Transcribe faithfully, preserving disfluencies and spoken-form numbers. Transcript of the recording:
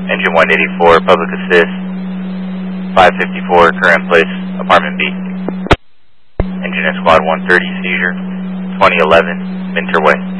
Engine one eighty-four, public assist, five fifty-four, current place, apartment B. Engineer squad one thirty, seizure, twenty eleven, Minter Way.